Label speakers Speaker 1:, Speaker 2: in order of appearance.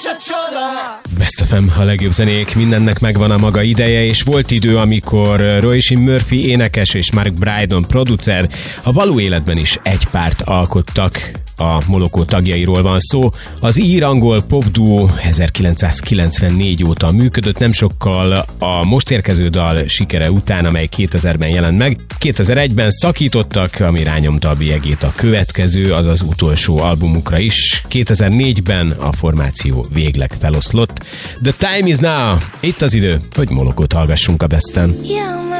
Speaker 1: Best FM, a legjobb zenék, mindennek megvan a maga ideje, és volt idő, amikor Roisin Murphy énekes és Mark Brydon producer a való életben is egy párt alkottak. A Moloko tagjairól van szó. Az ír-angol popduó 1994 óta működött, nem sokkal a most érkező dal sikere után, amely 2000-ben jelent meg. 2001-ben szakítottak, ami rányomta a bélyegét a következő, azaz utolsó albumukra is. 2004-ben a formáció végleg feloszlott. The time is now! Itt az idő, hogy Molokót hallgassunk a Besten.